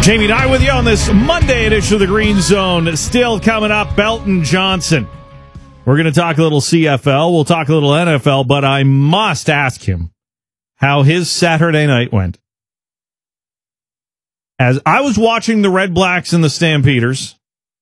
Jamie Nye with you on this Monday edition of the Green Zone. Still coming up, Belton Johnson. We're going to talk a little CFL. We'll talk a little NFL, but I must ask him how his Saturday night went. As I was watching the Red Blacks and the Stampeders,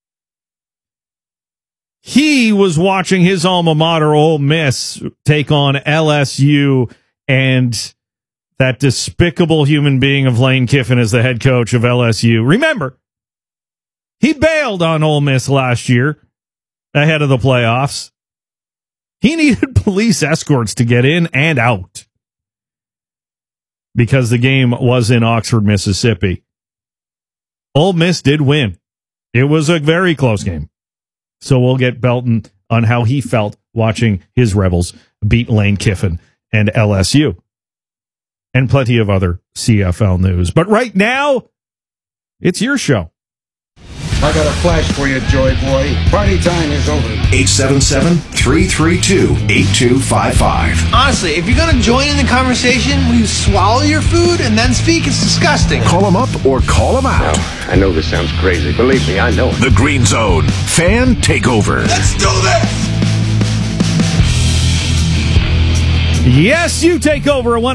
he was watching his alma mater, Ole Miss, take on LSU, and that despicable human being of Lane Kiffin as the head coach of LSU. Remember, he bailed on Ole Miss last year ahead of the playoffs. He needed police escorts to get in and out because the game was in Oxford, Mississippi. Ole Miss did win. It was a very close game. So we'll get Belton on how he felt watching his Rebels beat Lane Kiffin and LSU. And plenty of other CFL news. But right now, it's your show. I got a flash for you, Joy Boy. Party time is over. 877-332-8255. Honestly, if you're going to join in the conversation, will you swallow your food and then speak? It's disgusting. Call them up or call them out. Now, I know this sounds crazy. Believe me, I know it. The Green Zone Fan Takeover. Let's do this! Yes, you take over at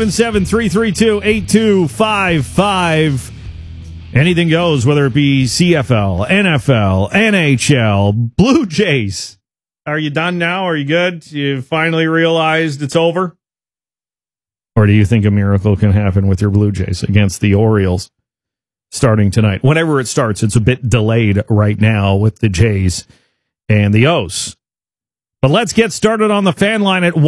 1-877-332-8255. Anything goes, whether it be CFL, NFL, NHL, Blue Jays. Are you done now? Are you good? You finally realized it's over? Or do you think a miracle can happen with your Blue Jays against the Orioles starting tonight? Whenever it starts, it's a bit delayed right now with the Jays and the O's. But let's get started on the fan line at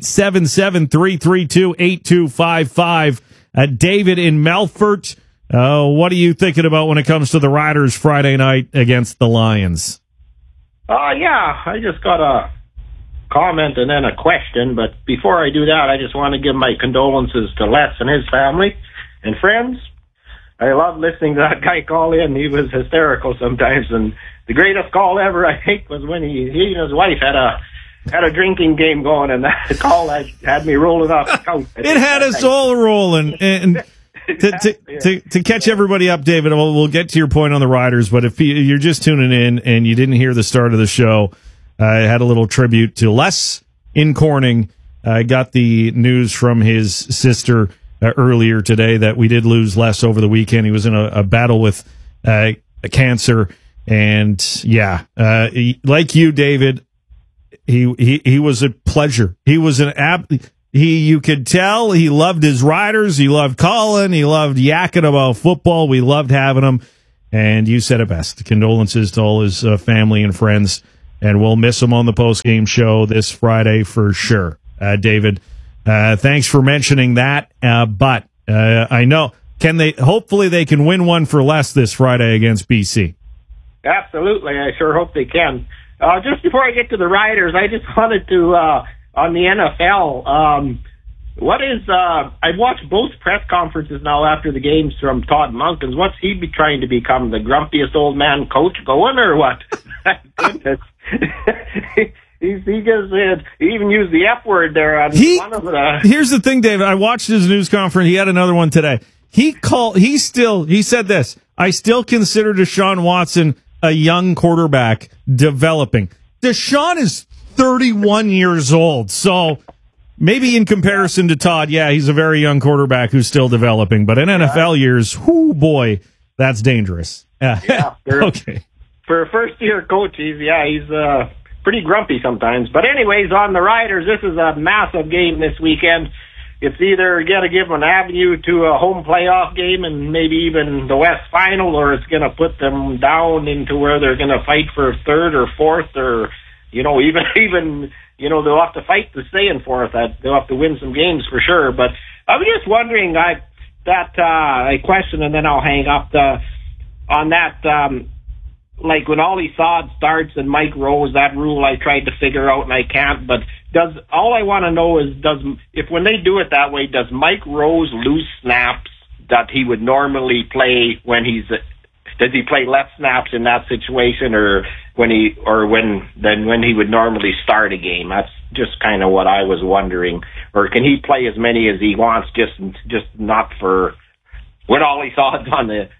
1-877-332-8255. David in Melfort, what are you thinking about when it comes to the Riders Friday night against the Lions? Yeah, I just got a comment and then a question. But before I do that, I just want to give my condolences to Les and his family and friends. I love listening to that guy call in. He was hysterical sometimes, and the greatest call ever, I think, was when he and his wife had a drinking game going, and that call had me rolling off the couch. It had us all rolling. And to catch everybody up, David, we'll get to your point on the Riders, but if you're just tuning in and you didn't hear the start of the show, I had a little tribute to Les in Corning. I got the news from his sister earlier today that we did lose Les over the weekend. He was in a battle with cancer, and like you, David, he was a pleasure. He was you could tell he loved his Riders. He loved calling. He loved yakking about football. We loved having him, and you said it best. Condolences to all his family and friends, and we'll miss him on the post-game show this Friday for sure. David, thanks for mentioning that, but I know, hopefully they can win one for less this Friday against BC. Absolutely, I sure hope they can. Just before I get to the Riders, I just wanted to, on the NFL, I've watched both press conferences now after the games from Todd Monken. What's he be trying to become, the grumpiest old man coach going, or what? Goodness. He even used the F word there on one of the... Here's the thing, David. I watched his news conference. He had another one today. He said this: I still consider Deshaun Watson a young quarterback developing. Deshaun is 31 years old, so maybe in comparison to Todd, he's a very young quarterback who's still developing. But in NFL years, whoo boy, that's dangerous. Okay. For a first-year coach, he's pretty grumpy sometimes. But anyways, on the Riders, this is a massive game this weekend. It's either got to give them an avenue to a home playoff game and maybe even the West Final, or it's going to put them down into where they're going to fight for third or fourth, or, even they'll have to fight to stay in fourth. They'll have to win some games for sure. But I was just wondering, a question, and then I'll hang up on that. Like when Ollie Sod starts and Mike Rose, that rule I tried to figure out and I can't, but all I want to know is if when they do it that way, does Mike Rose lose snaps that he would normally play does he play less snaps in that situation, or when he would normally start a game? That's just kind of what I was wondering. Or can he play as many as he wants, just not for when Ollie Sod's on the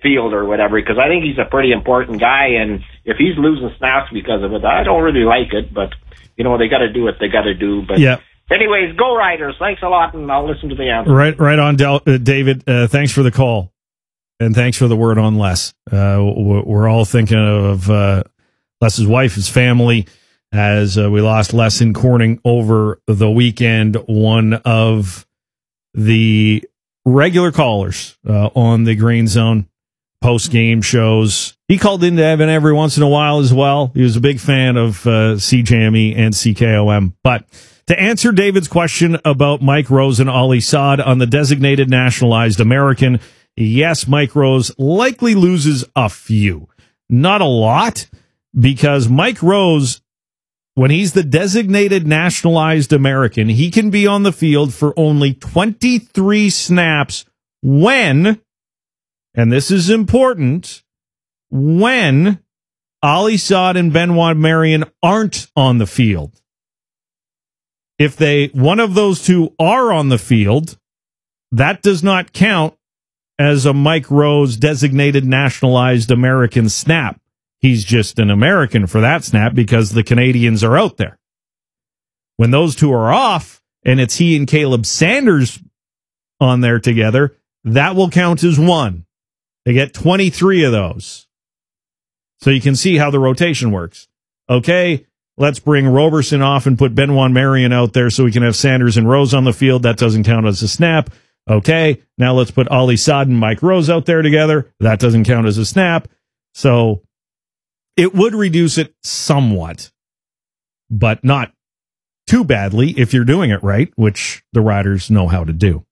field or whatever, because I think he's a pretty important guy, and if he's losing snaps because of it, I don't really like it, but, you know, they got to do what they got to do. But yeah. Anyways, go Riders. Thanks a lot, and I'll listen to the answer. Right on, David. Thanks for the call, and thanks for the word on Les. We're all thinking of Les's wife, his family, as we lost Les in Corning over the weekend, one of the regular callers on the Green Zone post-game shows. He called into Evan every once in a while as well. He was a big fan of CJME and CKOM. But to answer David's question about Mike Rose and Ali Saad on the designated nationalized American, yes, Mike Rose likely loses a few. Not a lot, because Mike Rose, when he's the designated nationalized American, he can be on the field for only 23 snaps when, and this is important, when Ali Saad and Benoit Marion aren't on the field. If one of those two are on the field, that does not count as a Mike Rose designated nationalized American snap. He's just an American for that snap because the Canadians are out there. When those two are off and it's he and Caleb Sanders on there together, that will count as one. They get 23 of those. So you can see how the rotation works. Okay, let's bring Roberson off and put Benoit Marion out there so we can have Sanders and Rose on the field. That doesn't count as a snap. Okay, now let's put Ali Saad and Mike Rose out there together. That doesn't count as a snap. So it would reduce it somewhat, but not too badly if you're doing it right, which the Riders know how to do.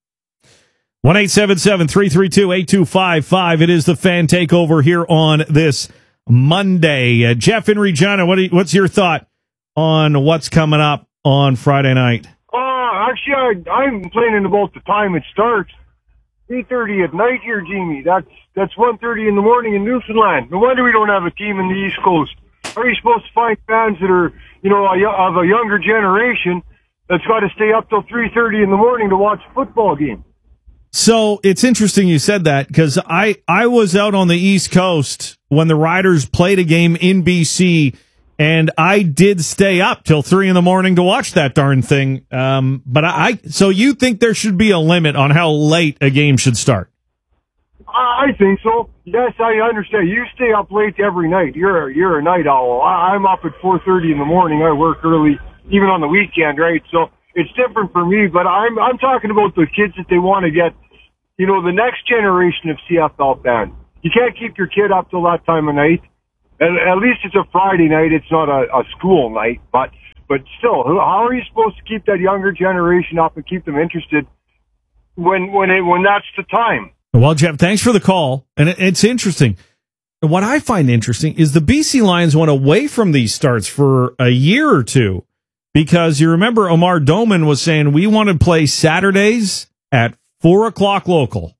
1-877-332-8255. It is the Fan Takeover here on this Monday. Jeff in Regina, what's your thought on what's coming up on Friday night? Actually, I'm complaining about the time it starts. 8:30 at night here, Jamie. That's 1:30 in the morning in Newfoundland. No wonder we don't have a team in the East Coast. How are you supposed to find fans that are, of a younger generation that's got to stay up till 3:30 in the morning to watch a football game? So it's interesting you said that, because I was out on the East Coast when the Riders played a game in BC, and I did stay up till 3 in the morning to watch that darn thing. So you think there should be a limit on how late a game should start? I think so. Yes, I understand. You stay up late every night. You're a night owl. I'm up at 4:30 in the morning. I work early, even on the weekend, right? So it's different for me, but I'm talking about the kids that they want to get, the next generation of CFL fans. You can't keep your kid up till that time of night. At least it's a Friday night. It's not a school night, but still, how are you supposed to keep that younger generation up and keep them interested when that's the time? Well, Jeff, thanks for the call. And it's interesting. What I find interesting is the BC Lions went away from these starts for a year or two, because you remember Omar Doman was saying we want to play Saturdays at 4:00 local.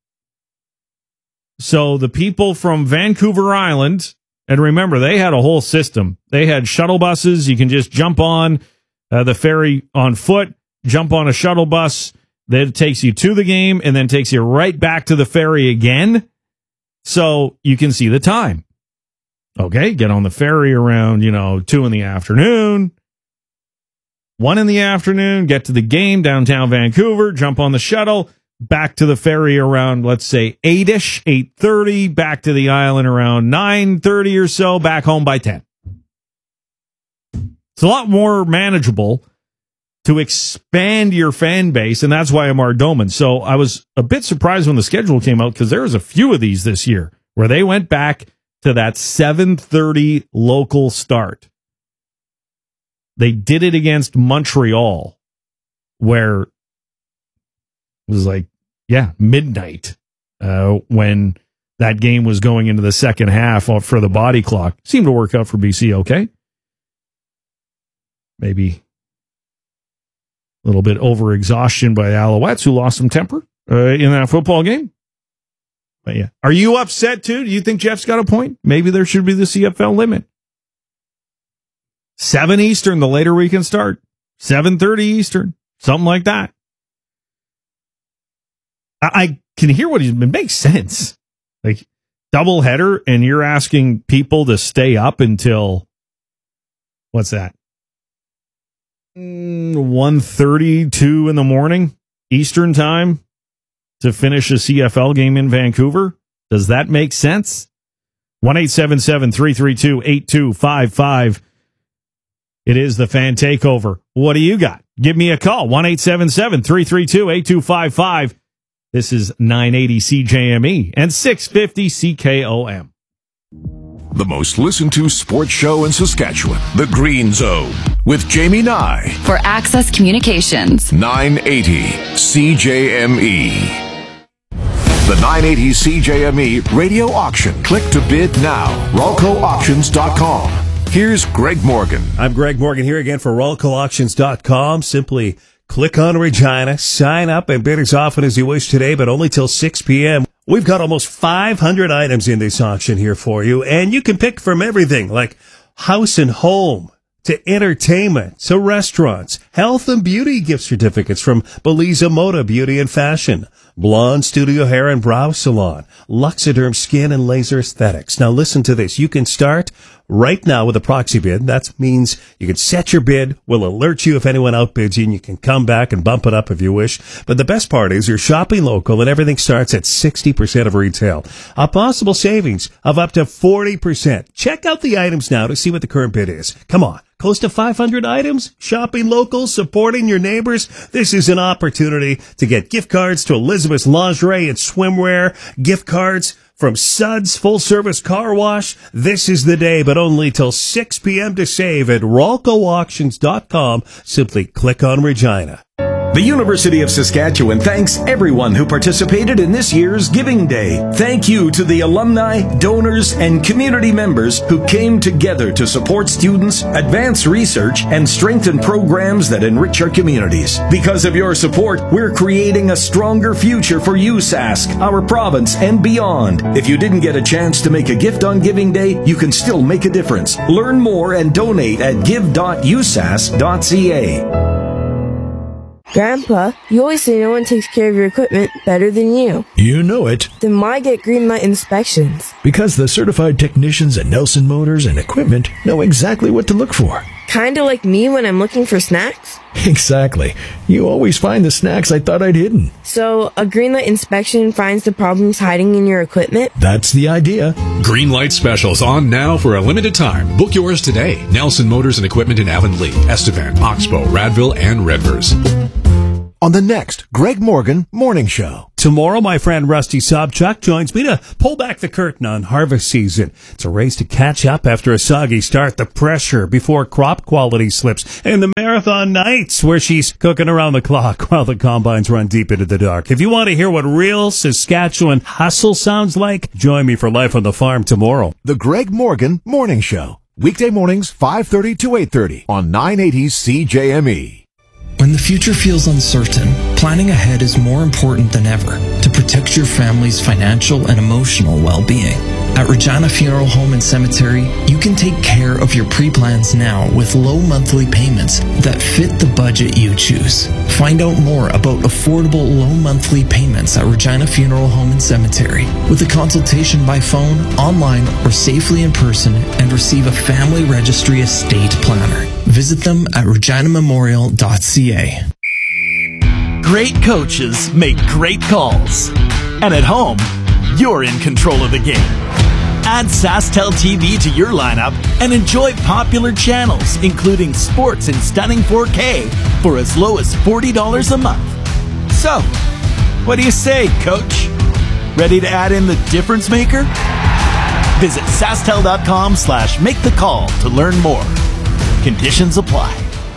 So the people from Vancouver Island, and remember, they had a whole system. They had shuttle buses. You can just jump on the ferry on foot, jump on a shuttle bus that takes you to the game and then takes you right back to the ferry again. So you can see the time. Okay, get on the ferry around, 2 in the afternoon, 1 in the afternoon, get to the game downtown Vancouver, jump on the shuttle, back to the ferry around, let's say, 8-ish, 8:30, back to the island around 9:30 or so, back home by 10. It's a lot more manageable to expand your fan base, and that's why Omar Doman. So I was a bit surprised when the schedule came out, because there was a few of these this year where they went back to that 7:30 local start. They did it against Montreal, where it was like, midnight when that game was going into the second half for the body clock. Seemed to work out for BC okay. Maybe a little bit over-exhaustion by Alouettes, who lost some temper in that football game. But yeah. Are you upset, too? Do you think Jeff's got a point? Maybe there should be the CFL limit. 7 Eastern, the later we can start. 7:30 Eastern, something like that. I can hear what it makes sense. Like, doubleheader, and you're asking people to stay up until, what's that? 1:32 in the morning Eastern time to finish a CFL game in Vancouver? Does that make sense? 1-877-332-8255. It is the Fan Takeover. What do you got? Give me a call. 1-877-332-8255. This is 980 CJME and 650 CKOM. The most listened to sports show in Saskatchewan, The Green Zone, with Jamie Nye. For Access Communications. 980 CJME. The 980 CJME radio auction. Click to bid now. RolcoAuctions.com. Here's Greg Morgan. I'm Greg Morgan here again for RolcoAuctions.com. Simply click on Regina, sign up, and bid as often as you wish today, but only till 6 p.m. We've got almost 500 items in this auction here for you, and you can pick from everything like house and home to entertainment to restaurants, health and beauty gift certificates from Beliza Moda Beauty and Fashion, Blonde Studio Hair and Brow Salon, Luxiderm Skin and Laser Aesthetics. Now listen to this. You can start right now with a proxy bid. That means you can set your bid. We'll alert you if anyone outbids you, and you can come back and bump it up if you wish. But the best part is you're shopping local, and everything starts at 60% of retail. A possible savings of up to 40%. Check out the items now to see what the current bid is. Come on. Close to 500 items, shopping local, supporting your neighbors. This is an opportunity to get gift cards to Elizabeth's Lingerie and Swimwear, gift cards from Suds Full Service Car Wash. This is the day, but only till 6 p.m. to save at RolcoAuctions.com. Simply click on Regina. The University of Saskatchewan thanks everyone who participated in this year's Giving Day. Thank you to the alumni, donors, and community members who came together to support students, advance research, and strengthen programs that enrich our communities. Because of your support, we're creating a stronger future for USask, our province, and beyond. If you didn't get a chance to make a gift on Giving Day, you can still make a difference. Learn more and donate at give.usask.ca. Grandpa, you always say no one takes care of your equipment better than you. You know it. Then why get Greenlight inspections? Because the certified technicians at Nelson Motors and Equipment know exactly what to look for. Kinda like me when I'm looking for snacks? Exactly. You always find the snacks I thought I'd hidden. So, a Greenlight inspection finds the problems hiding in your equipment? That's the idea. Greenlight specials on now for a limited time. Book yours today. Nelson Motors and Equipment in Avonlea, Estevan, Oxbow, Radville, and Redvers. On the next Greg Morgan Morning Show. Tomorrow, my friend Rusty Sobchuk joins me to pull back the curtain on harvest season. It's a race to catch up after a soggy start, the pressure before crop quality slips, and the marathon nights where she's cooking around the clock while the combines run deep into the dark. If you want to hear what real Saskatchewan hustle sounds like, join me for Life on the Farm tomorrow. The Greg Morgan Morning Show. Weekday mornings, 5:30 to 8:30 on 980 CJME. When the future feels uncertain, planning ahead is more important than ever to protect your family's financial and emotional well-being. At Regina Funeral Home and Cemetery, you can take care of your pre-plans now with low monthly payments that fit the budget you choose. Find out more about affordable low monthly payments at Regina Funeral Home and Cemetery with a consultation by phone, online, or safely in person, and receive a family registry estate planner. Visit them at reginamemorial.ca. Great coaches make great calls. And at home, you're in control of the game. Add SaskTel TV to your lineup and enjoy popular channels, including sports in stunning 4K for as low as $40 a month. So, what do you say, Coach? Ready to add in the difference maker? Visit SaskTel.com/make-the-call to learn more. Conditions apply.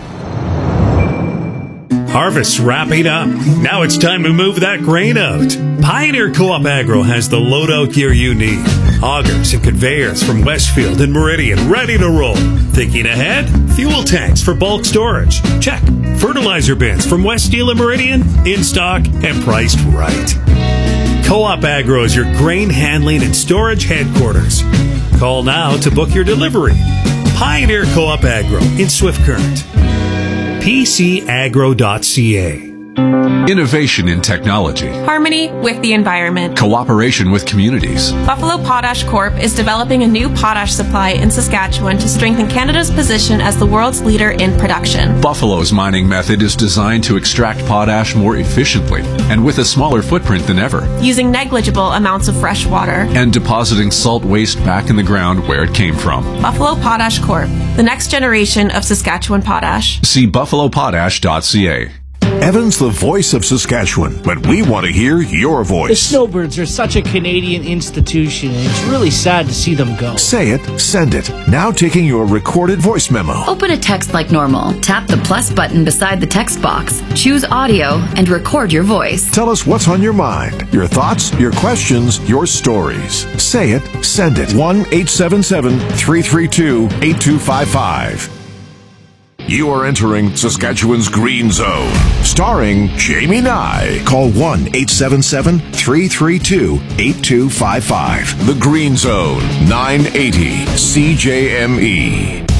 Harvest's wrapping up. Now it's time to move that grain out. Pioneer Co-op Agro has the loadout gear you need. Augers and conveyors from Westfield and Meridian ready to roll. Thinking ahead? Fuel tanks for bulk storage. Check. Fertilizer bins from West Steel and Meridian in stock and priced right. Co-op Agro is your grain handling and storage headquarters. Call now to book your delivery. Pioneer Co-op Agro in Swift Current. PCagro.ca. Innovation in technology. Harmony with the environment. Cooperation with communities. Buffalo Potash Corp. is developing a new potash supply in Saskatchewan to strengthen Canada's position as the world's leader in production. Buffalo's mining method is designed to extract potash more efficiently and with a smaller footprint than ever, using negligible amounts of fresh water and depositing salt waste back in the ground where it came from. Buffalo Potash Corp., the next generation of Saskatchewan potash. See buffalopotash.ca. Evan's the voice of Saskatchewan, but we want to hear your voice. The Snowbirds are such a Canadian institution, and it's really sad to see them go. Say it, send it. Now taking your recorded voice memo. Open a text like normal. Tap the plus button beside the text box. Choose audio and record your voice. Tell us what's on your mind, your thoughts, your questions, your stories. Say it, send it. 1-877-332-8255. You are entering Saskatchewan's Green Zone, starring Jamie Nye. Call 1-877-332-8255. The Green Zone, 980 CJME.